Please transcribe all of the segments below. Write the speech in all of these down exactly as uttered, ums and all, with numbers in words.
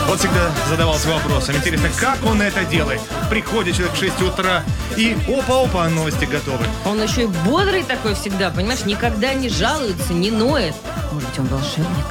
Вот всегда задавался вопросом. Интересно, как он это делает? Приходит человек в шесть утра и опа-опа, новости готовы. Он еще и бодрый такой всегда, понимаешь? Никогда не жалуется, не ноет. Может быть, он волшебник?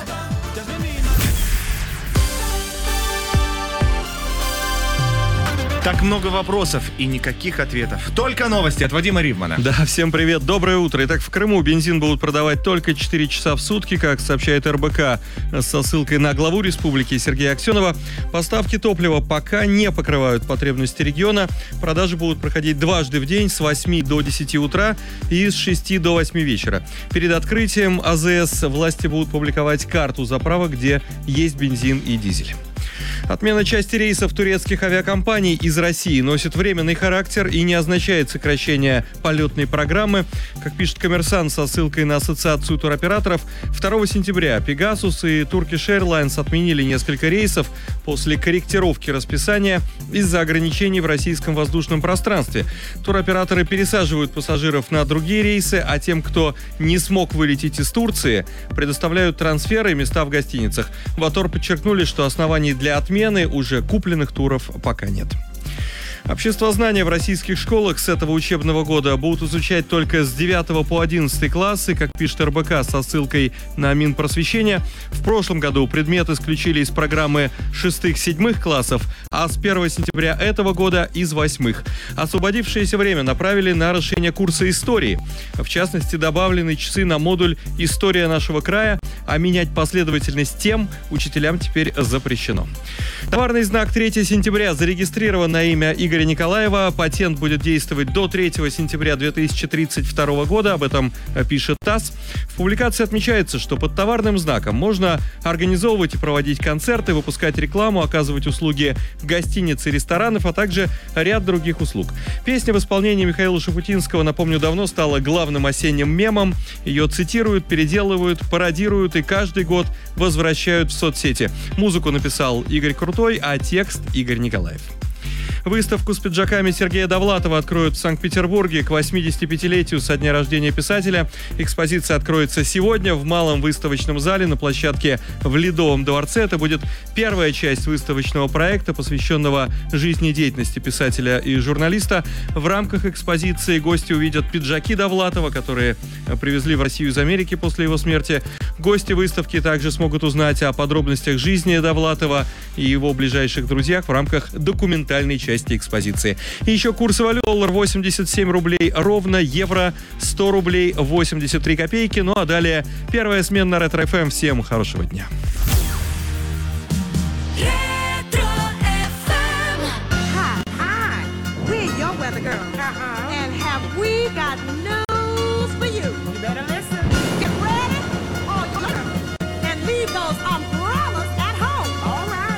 Так много вопросов и никаких ответов. Только новости от Вадима Ривмана. Да, всем привет, доброе утро. Итак, в Крыму бензин будут продавать только четыре часа в сутки, как сообщает эр бэ ка со ссылкой на главу республики Сергея Аксенова. Поставки топлива пока не покрывают потребности региона. Продажи будут проходить дважды в день с восьми до десяти утра и с шести до восьми вечера. Перед открытием а зэ эс власти будут публиковать карту заправок, где есть бензин и дизель. Отмена части рейсов турецких авиакомпаний из России носит временный характер и не означает сокращение полетной программы. Как пишет «Коммерсант» со ссылкой на Ассоциацию туроператоров, второго сентября Pegasus и Turkish Airlines отменили несколько рейсов после корректировки расписания из-за ограничений в российском воздушном пространстве. Туроператоры пересаживают пассажиров на другие рейсы, а тем, кто не смог вылететь из Турции, предоставляют трансферы и места в гостиницах. В АТОР подчеркнули, что оснований для отмены уже купленных туров пока нет. Обществознание в российских школах с этого учебного года будут изучать только с девятого по одиннадцатый классы, как пишет эр бэ ка со ссылкой на Минпросвещение. В прошлом году предмет исключили из программы шестых-седьмых классов, а с первого сентября этого года из восьмых. Освободившееся время направили на расширение курса истории. В частности, добавлены часы на модуль «История нашего края», а менять последовательность тем учителям теперь запрещено. Товарный знак третьего сентября зарегистрирован на имя Игоря Николаева. Патент будет действовать до третьего сентября две тысячи тридцать второго года. Об этом пишет ТАСС. В публикации отмечается, что под товарным знаком можно организовывать и проводить концерты, выпускать рекламу, оказывать услуги гостиниц и ресторанов, а также ряд других услуг. Песня в исполнении Михаила Шуфутинского, напомню, давно стала главным осенним мемом. Ее цитируют, переделывают, пародируют и каждый год возвращают в соцсети. Музыку написал Игорь Крутой, а текст Игорь Николаев. Выставку с пиджаками Сергея Довлатова откроют в Санкт-Петербурге к восьмидесятипятилетию со дня рождения писателя. Экспозиция откроется сегодня в Малом выставочном зале на площадке в Ледовом дворце. Это будет первая часть выставочного проекта, посвященного жизнедеятельности писателя и журналиста. В рамках экспозиции гости увидят пиджаки Довлатова, которые привезли в Россию из Америки после его смерти. Гости выставки также смогут узнать о подробностях жизни Довлатова и его ближайших друзьях в рамках документальной части экспозиции. И еще курсы валют: доллар восемьдесят семь рублей ровно, евро сто рублей восемьдесят три копейки. Ну а далее первая смена Ретро эф эм. Всем хорошего дня. Ретро эф эм. Hi, hi. We're your weather girl. Uh-huh. And have we got news for you? You better listen.